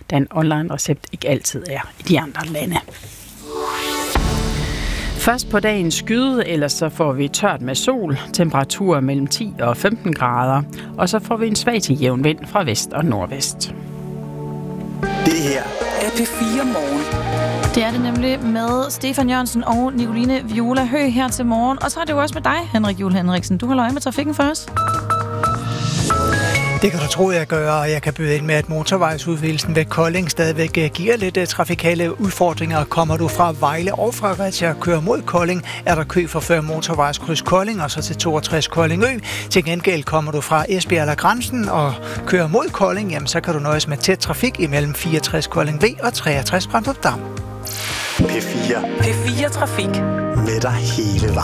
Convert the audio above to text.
da en online recept ikke altid er i de andre lande. Først på dagen skyde, ellers så får vi tørt med sol, temperaturer mellem 10 og 15 grader, og så får vi en svag til jævn vind fra vest og nordvest. Det her er P4 Morgen. Det er det nemlig med Stefan Jørgensen og Nicoline Viola Høgh her til morgen. Og så er det jo også med dig, Henrik Juhl Henriksen. Du holder øje med trafikken for os. Det kan du tro, jeg gør, og jeg kan byde ind med, at motorvejsudvidelsen ved Kolding stadigvæk giver lidt trafikale udfordringer. Kommer du fra Vejle og fra Fredericia og kører mod Kolding, er der kø for før motorvejskryds Kolding og så til 62 Koldingø. Til gengæld kommer du fra Esbjerg eller Grænsen og kører mod Kolding, jamen så kan du nøjes med tæt trafik imellem 64 Kolding V og 63 Brandrup Dam. P4 Trafik med dig hele vejen.